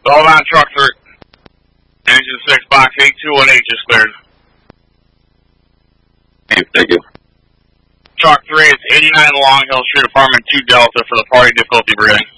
Hold on, truck 3. Engine 6, box 8218 is cleared. Thank you. Truck 3, it's 89 Long Hill Street, apartment 2 Delta for the party difficulty breathing.